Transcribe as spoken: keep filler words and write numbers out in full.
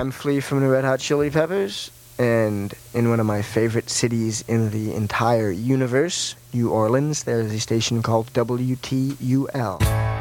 I'm Flea from the Red Hot Chili Peppers, and in one of my favorite cities in the entire universe, New Orleans, there's a station called W T U L.